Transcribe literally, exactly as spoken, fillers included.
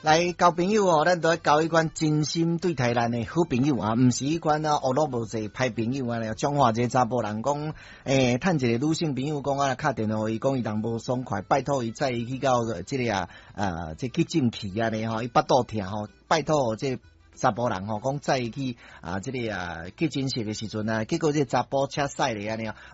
來交朋友哦，咱都要交一款真心對待咱的好朋友啊，毋是一款啊惡樂無濟歹朋友啊。彰化一個查甫人講，誒，趁一個女性朋友講啊，敲電話伊講伊人無爽快，拜託伊載伊去到即個啊，呃，即急診去啊呢吼，伊腹肚痛吼，拜託即查甫人吼講載伊去啊，即個啊急診室的時陣啊，結果即查甫車駛咧安尼。